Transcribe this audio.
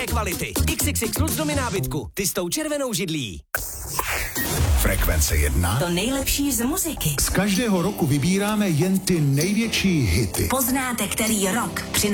vysoké kvality. XXX Lucdomy nábytku. Ty s tou červenou židlí. Frekvence 1. To nejlepší z muziky. Z každého roku vybíráme jen ty největší hity. Poznáte, který rok přinese